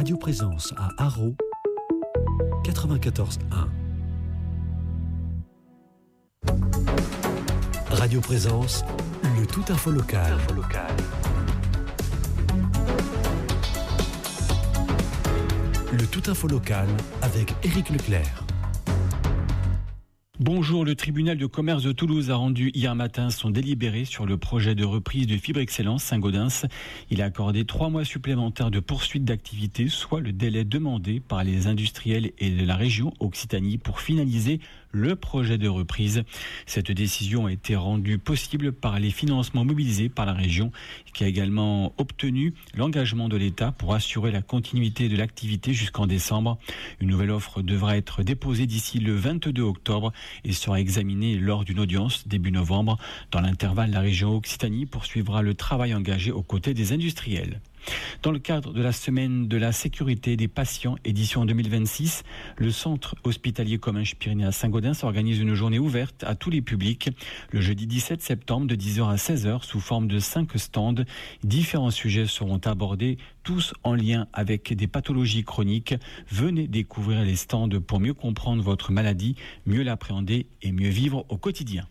Radio Présence à Haro, 94.1. Radio Présence, le tout info local. Le tout info local avec Éric Leclerc. Bonjour, le tribunal de commerce de Toulouse a rendu hier matin son délibéré sur le projet de reprise de Fibre Excellence Saint-Gaudens. Il a accordé 3 mois supplémentaires de poursuite d'activité, soit le délai demandé par les industriels et de la région Occitanie pour finaliser le projet de reprise. Cette décision a été rendue possible par les financements mobilisés par la région, qui a également obtenu l'engagement de l'État pour assurer la continuité de l'activité jusqu'en décembre. Une nouvelle offre devra être déposée d'ici le 22 octobre et sera examinée lors d'une audience début novembre. Dans l'intervalle, la région Occitanie poursuivra le travail engagé aux côtés des industriels. Dans le cadre de la semaine de la sécurité des patients, édition 2026, le centre hospitalier Comminges-Pyrénées à Saint-Gaudens organise une journée ouverte à tous les publics le jeudi 17 septembre de 10h à 16h sous forme de 5 stands. Différents sujets seront abordés, tous en lien avec des pathologies chroniques. Venez découvrir les stands pour mieux comprendre votre maladie, mieux l'appréhender et mieux vivre au quotidien.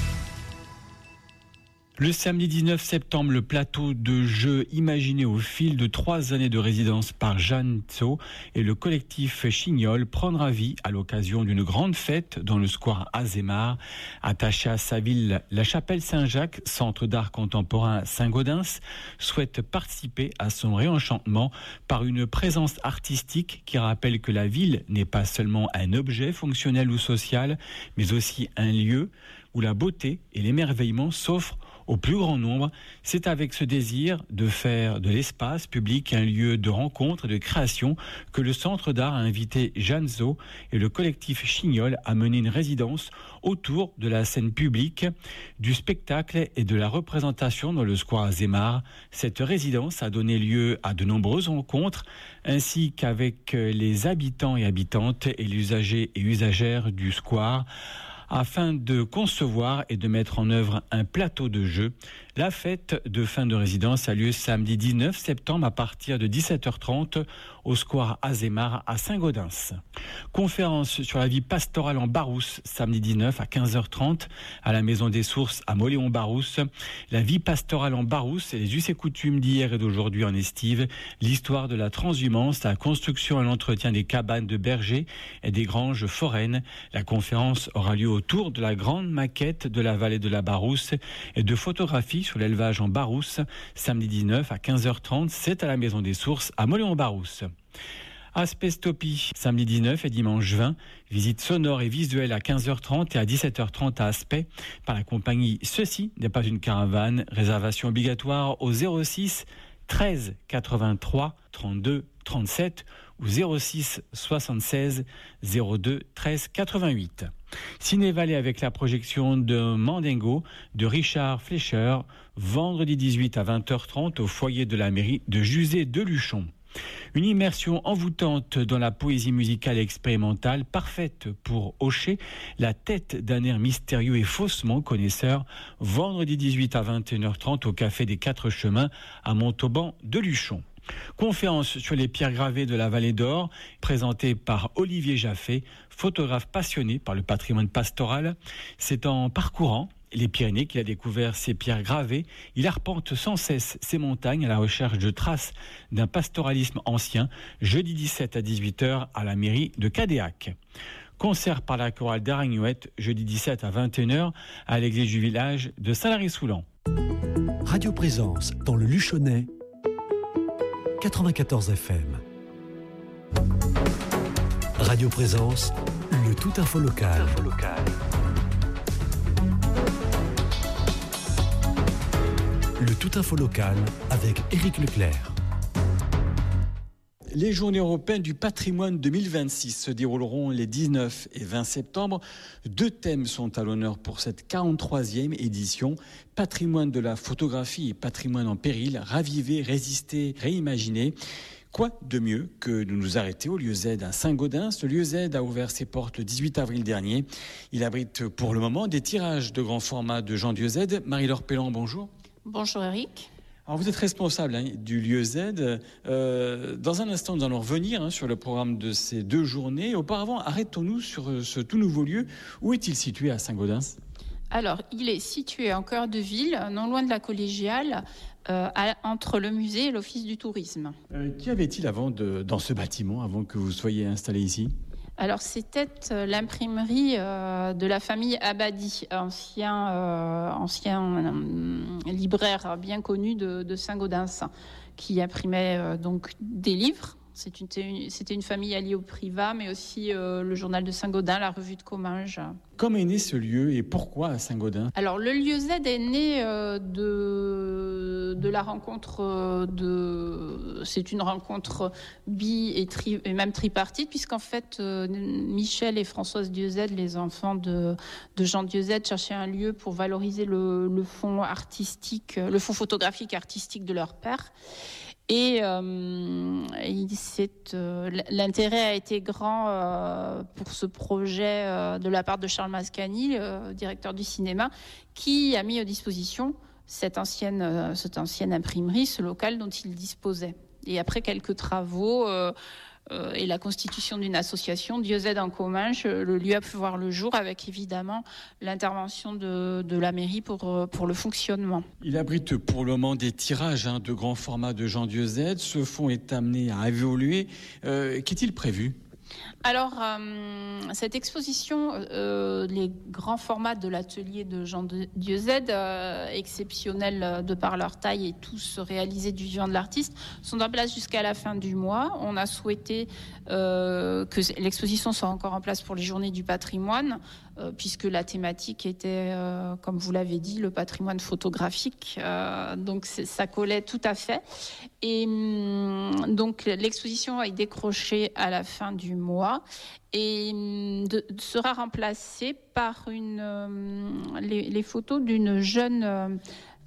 Le samedi 19 septembre, le plateau de jeux imaginé au fil de 3 années de résidence par Jeanne Tso et le collectif Chignol prendra vie à l'occasion d'une grande fête dans le square Azémar. Attaché à sa ville, la chapelle Saint-Jacques, centre d'art contemporain Saint-Gaudens, souhaite participer à son réenchantement par une présence artistique qui rappelle que la ville n'est pas seulement un objet fonctionnel ou social, mais aussi un lieu où la beauté et l'émerveillement s'offrent au plus grand nombre. C'est avec ce désir de faire de l'espace public un lieu de rencontre et de création que le Centre d'art a invité Jeanne Tso et le collectif Chignol à mener une résidence autour de la scène publique, du spectacle et de la représentation dans le square Azémar. Cette résidence a donné lieu à de nombreuses rencontres, ainsi qu'avec les habitants et habitantes et les usagers et usagères du square, afin de concevoir et de mettre en œuvre un plateau de jeux. La fête de fin de résidence a lieu samedi 19 septembre à partir de 17h30 au square Azémar à Saint-Gaudens. Conférence sur la vie pastorale en Barousse, samedi 19 à 15h30 à la Maison des Sources à Mauléon-Barousse. La vie pastorale en Barousse et les us et coutumes d'hier et d'aujourd'hui en estive, l'histoire de la transhumance, la construction et l'entretien des cabanes de bergers et des granges foraines. La conférence aura lieu autour de la grande maquette de la vallée de la Barousse et de photographies sur l'élevage en Barousse, samedi 19 à 15h30, c'est à la Maison des Sources à Mauléon-Barousse. Aspestopie, samedi 19 et dimanche 20, visite sonore et visuelle à 15h30 et à 17h30 à Aspect par la compagnie Ceci n'est pas une caravane. Réservation obligatoire au 06 13 83 32 37 ou 06 76 02 13 88. Ciné-Vallée avec la projection de Mandingo de Richard Fleischer, vendredi 18 à 20h30 au foyer de la mairie de Juzet-de-Luchon. Une immersion envoûtante dans la poésie musicale expérimentale, parfaite pour hocher la tête d'un air mystérieux et faussement connaisseur, vendredi 18 à 21h30 au Café des 4 Chemins à Montauban de Luchon. Conférence sur les pierres gravées de la Vallée d'Or, présentée par Olivier Jaffé, photographe passionné par le patrimoine pastoral. C'est en parcourant les Pyrénées qu'il a découvert ces pierres gravées. Il arpente sans cesse ces montagnes à la recherche de traces d'un pastoralisme ancien, jeudi 17 à 18h à la mairie de Cadéac. Concert par la chorale d'Aragnouette, jeudi 17 à 21h à l'église du village de Saint-Lary-Soulan. Radio Présence dans le Luchonnais, 94 FM. Radio Présence, le tout info local. Le tout info local avec Éric Leclerc. Les Journées européennes du patrimoine 2026 se dérouleront les 19 et 20 septembre. 2 thèmes sont à l'honneur pour cette 43e édition. Patrimoine de la photographie et patrimoine en péril, raviver, résister, réimaginer. Quoi de mieux que de nous arrêter au lieu Z à Saint-Gaudens. Le lieu Z a ouvert ses portes le 18 avril dernier. Il abrite pour le moment des tirages de grand format de Jean Dieu Z. Marie-Laure Pellan, bonjour. Bonjour Eric. Alors vous êtes responsable du lieu Z. Dans un instant, nous allons revenir sur le programme de ces 2 journées. Auparavant, arrêtons-nous sur ce tout nouveau lieu. Où est-il situé à Saint-Gaudens ? Alors, il est situé en cœur de ville, non loin de la collégiale, entre le musée et l'office du tourisme. Qu'y avait-il dans ce bâtiment, avant que vous soyez installé ici ? Alors, c'était l'imprimerie de la famille Abadi, ancien libraire bien connu de Saint-Gaudens, qui imprimait donc des livres. C'était une famille alliée au Privat, mais aussi le journal de Saint-Gaudens, la revue de Comminges. Comment est né ce lieu et pourquoi à Saint-Gaudens ? Alors, le lieu Z est né de la rencontre c'est une rencontre et même tripartite, puisqu'en fait, Michel et Françoise Dieuze, les enfants de Jean Dieuze, cherchaient un lieu pour valoriser le fonds artistique, le fonds photographique artistique de leur père. Et l'intérêt a été grand pour ce projet de la part de Charles Mascagni, directeur du cinéma, qui a mis à disposition cette ancienne imprimerie, ce local dont il disposait. Et après quelques travaux et la constitution d'une association, Dieuze en Comminges, le lieu a pu voir le jour avec évidemment l'intervention de la mairie pour le fonctionnement. Il abrite pour le moment des tirages de grand format de Jean Dieuze. Ce fonds est amené à évoluer. Qu'est-il prévu ? Alors, cette exposition, les grands formats de l'atelier de Jean Dieuze, exceptionnels de par leur taille et tous réalisés du vivant de l'artiste, sont en place jusqu'à la fin du mois. On a souhaité que l'exposition soit encore en place pour les journées du patrimoine, puisque la thématique était, comme vous l'avez dit, le patrimoine photographique. Donc, ça collait tout à fait. Et donc, l'exposition est décrochée à la fin du mois et sera remplacée par les photos d'une jeune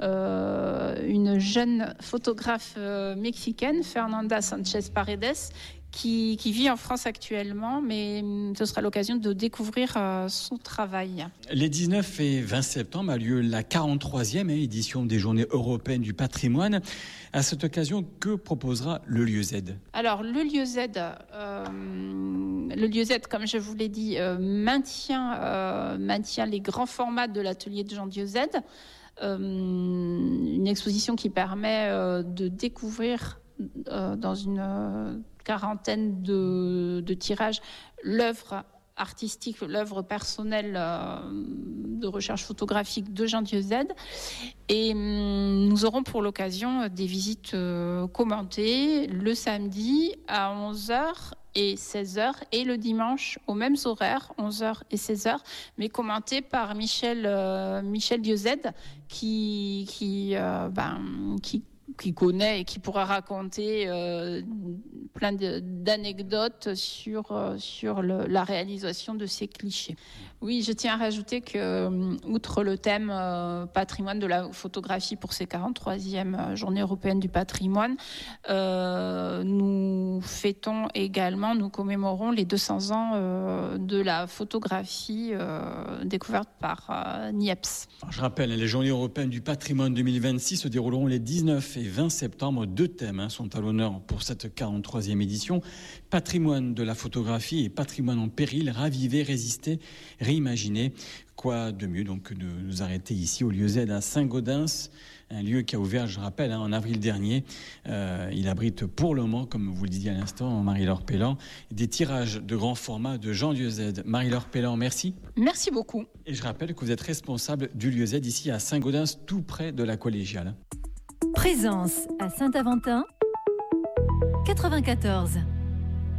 photographe mexicaine, Fernanda Sanchez Paredes, qui vit en France actuellement, mais ce sera l'occasion de découvrir son travail. Les 19 et 20 septembre a lieu la 43e édition des Journées européennes du patrimoine. À cette occasion, que proposera le lieu Z ? Alors, le lieu Z, comme je vous l'ai dit, maintient les grands formats de l'atelier de Jean Dieuze. Une exposition qui permet de découvrir dans une quarantaine de tirages l'œuvre artistique, l'œuvre personnelle de recherche photographique de Jean Dieuze. Et nous aurons pour l'occasion des visites commentées le samedi à 11h et 16h et le dimanche aux mêmes horaires, 11h et 16h, mais commentées par Michel Dieuze qui connaît et qui pourra raconter plein d'anecdotes sur la réalisation de ces clichés. Oui, je tiens à rajouter que, outre le thème patrimoine de la photographie pour ces 43e Journées européennes du patrimoine, nous commémorons les 200 ans de la photographie découverte par Niepce. Je rappelle, les Journées européennes du patrimoine 2026 se dérouleront les 19 et 20 septembre. 2 thèmes sont à l'honneur pour cette 43e édition. Patrimoine de la photographie et patrimoine en péril, raviver, résister, réimaginer. Quoi de mieux donc que de nous arrêter ici au lieu Z à Saint-Gaudens, un lieu qui a ouvert, je rappelle, en avril dernier. Il abrite pour le moment, comme vous le disiez à l'instant, Marie-Laure Pellan, des tirages de grand format de Jean Dieuze. Marie-Laure Pellan, merci. Merci beaucoup. Et je rappelle que vous êtes responsable du lieu Z ici à Saint-Gaudens, tout près de la collégiale. Présence à Saint-Aventin, 94.